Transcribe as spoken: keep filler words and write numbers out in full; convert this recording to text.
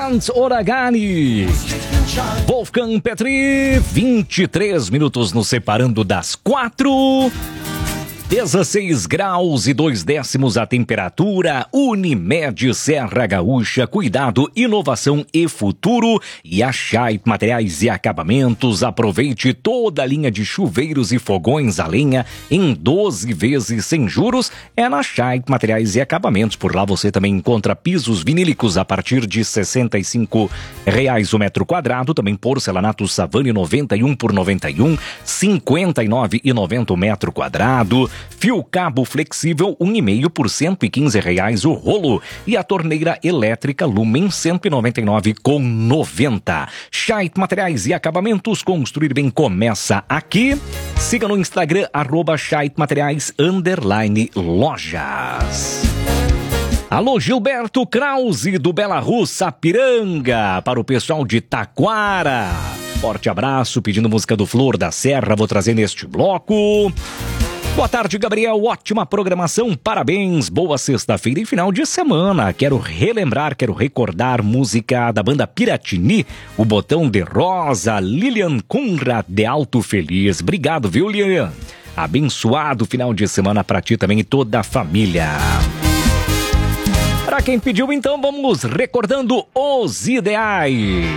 Franz Oragani, Wolfgang Petri, vinte e três minutos nos separando das quatro. dezesseis graus e dois décimos a temperatura. Unimed Serra Gaúcha, cuidado, inovação e futuro. E a Scheidt Materiais e Acabamentos. Aproveite toda a linha de chuveiros e fogões a lenha em doze vezes sem juros. É na Scheidt Materiais e Acabamentos. Por lá você também encontra pisos vinílicos a partir de sessenta e cinco reais o metro quadrado. Também porcelanato Savani noventa e um por noventa e um, cinquenta e nove e noventa o metro quadrado. Fio cabo flexível um e meio por cento e quinze reais o rolo. E a torneira elétrica Lumen cento e noventa e nove com noventa. Scheidt Materiais e Acabamentos, construir bem começa aqui. Siga no Instagram, arroba Scheidt Materiais, underline lojas. Alô, Gilberto Krause, do Bela Russa, Piranga, para o pessoal de Taquara. Forte abraço, pedindo música do Flor da Serra, vou trazer neste bloco. Boa tarde, Gabriel. Ótima programação, parabéns. Boa sexta-feira e final de semana. Quero relembrar, quero recordar música da banda Piratini, O Botão de Rosa, Lilian Conrad de Alto Feliz. Obrigado, viu, Lilian? Abençoado final de semana pra ti também e toda a família. Pra quem pediu, então, vamos recordando os ideais.